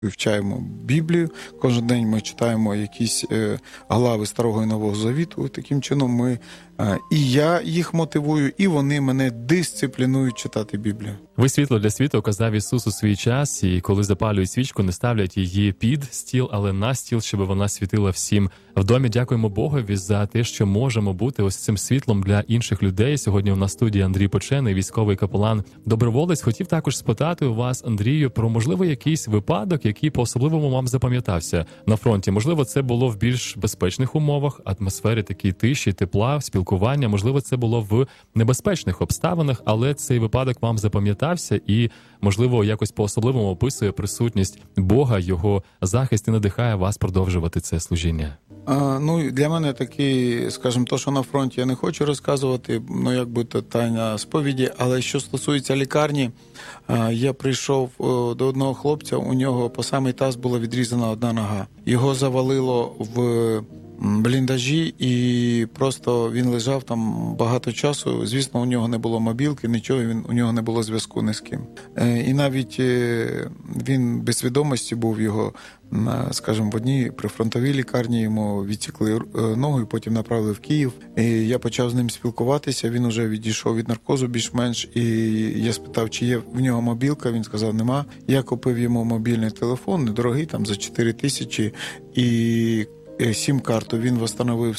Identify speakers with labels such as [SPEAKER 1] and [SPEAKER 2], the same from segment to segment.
[SPEAKER 1] вивчаємо Біблію. Кожен день ми читаємо якісь глави Старого і Нового Завіту. Таким чином ми і я їх мотивую, і вони мене дисциплінують читати Біблію.
[SPEAKER 2] Ви світло для світу, казав Ісус у свій час, і коли запалюють свічку, не ставлять її під стіл, але на стіл, щоб вона світила всім в домі. Дякуємо Богові за те, що можемо бути ось цим світлом для інших людей. Сьогодні у нас в студії Андрій Почений, військовий капелан, доброволець. Хотів також спитати у вас, Андрію, про, можливо, якийсь випадок, який по-особливому вам запам'ятався на фронті. Можливо, це було в більш безпечних умовах, атмосфері такій тиші, тепла, спілкування. Можливо, це було в небезпечних обставинах, але цей випадок вам запам'ятався і, можливо, якось по-особливому описує присутність Бога, Його захист і надихає вас продовжувати це служіння.
[SPEAKER 1] Для мене такий, скажімо, то, що на фронті я не хочу розказувати, якби то тайна сповіді, але що стосується лікарні, я прийшов до одного хлопця, у нього по самий таз була відрізана одна нога. Його завалило в бліндажі, і просто він лежав там багато часу. Звісно, у нього не було мобілки, нічого, у нього не було зв'язку ні з ким. І навіть він без свідомості був, його, скажімо, в одній прифронтовій лікарні йому відсікли ногу і потім направили в Київ. І я почав з ним спілкуватися, він уже відійшов від наркозу більш-менш, і я спитав, чи є в нього мобілка, він сказав, нема. Я купив йому мобільний телефон, недорогий, там за 4 тисячі, і сім-карту, він встановив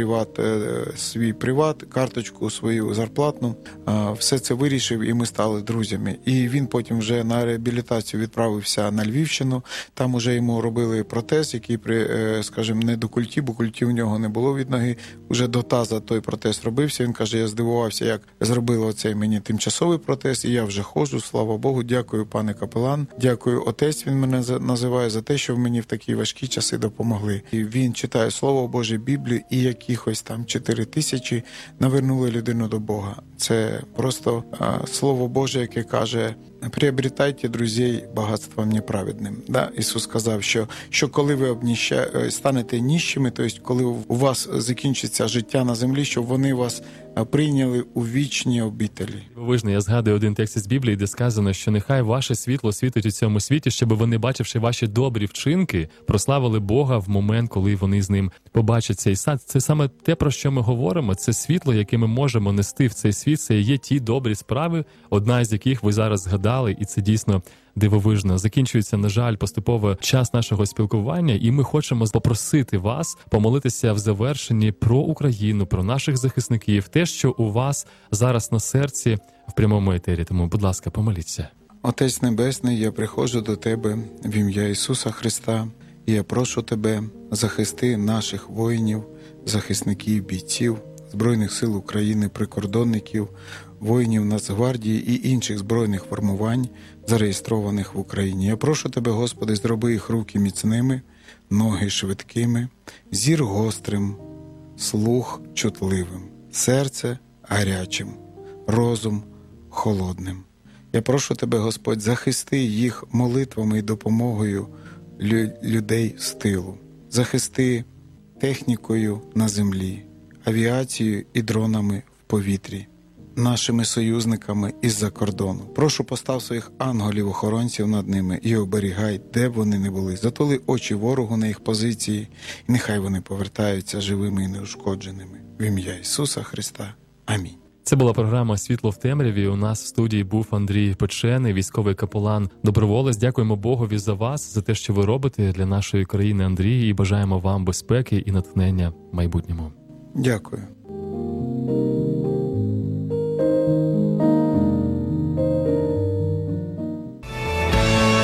[SPEAKER 1] свій приват, карточку свою зарплатну, все це вирішив, і ми стали друзями. І він потім вже на реабілітацію відправився на Львівщину, там уже йому робили протез, який, скажімо, не до культі, бо культі у нього не було від ноги, вже до таза той протез робився. Він каже, я здивувався, як зробили оцей мені тимчасовий протез, і я вже ходжу, слава Богу, дякую, пане капелан, дякую, отець, він мене називає, за те, що в мені в такі важкі часи допомогли. І він читає Слово Боже, Біблію, і якихось там 4 тисячі навернули людину до Бога. Це просто Слово Боже, яке каже, приобретайте друзей багатством неправедним. Да? Ісус сказав, що коли ви станете ніщими, тобто коли у вас закінчиться життя на землі, щоб вони вас прийняли у вічні обітелі.
[SPEAKER 2] Вижно, я згадую один текст із Біблії, де сказано, що нехай ваше світло світить у цьому світі, щоб вони, бачивши ваші добрі вчинки, прославили Бога в момент, коли вони з ним побачать цей сад. Це саме те, про що ми говоримо, це світло, яке ми можемо нести в цей світ, це є ті добрі справи, одна з яких ви зараз згадали, і це дійсно дивовижно. Закінчується, на жаль, поступово час нашого спілкування, і ми хочемо попросити вас помолитися в завершенні про Україну, про наших захисників, те, що у вас зараз на серці в прямому етері. Тому, будь ласка, помоліться.
[SPEAKER 1] Отець Небесний, я приходжу до Тебе в ім'я Ісуса Христа, і я прошу Тебе, захисти наших воїнів, захисників, бійців, Збройних сил України, прикордонників, воїнів Нацгвардії і інших збройних формувань, зареєстрованих в Україні. Я прошу Тебе, Господи, зроби їх руки міцними, ноги швидкими, зір гострим, слух чутливим, серце гарячим, розум холодним. Я прошу Тебе, Господь, захисти їх молитвами і допомогою людей з тилу. Захисти технікою на землі, авіацією і дронами в повітрі, нашими союзниками із-за кордону. Прошу, постав своїх ангелів-охоронців над ними і оберігай, де б вони не були. Затули очі ворогу на їх позиції, і нехай вони повертаються живими і неушкодженими. В ім'я Ісуса Христа. Амінь.
[SPEAKER 2] Це була програма «Світло в темряві». У нас в студії був Андрій Почений, військовий капелан, доброволець. Дякуємо Богові за вас, за те, що ви робите для нашої країни, Андрій, і бажаємо вам безпеки і натхнення в майбутньому.
[SPEAKER 1] Дякую.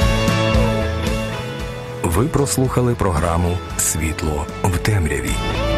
[SPEAKER 3] Ви прослухали програму «Світло в темряві».